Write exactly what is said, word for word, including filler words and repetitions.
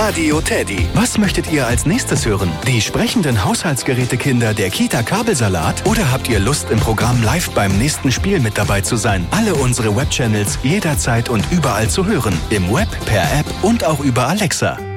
Radio Teddy. Was möchtet ihr als nächstes hören? Die sprechenden Haushaltsgerätekinder der Kita Kabelsalat? Oder habt ihr Lust, im Programm live beim nächsten Spiel mit dabei zu sein? Alle unsere Webchannels jederzeit und überall zu hören. Im Web, per App und auch über Alexa.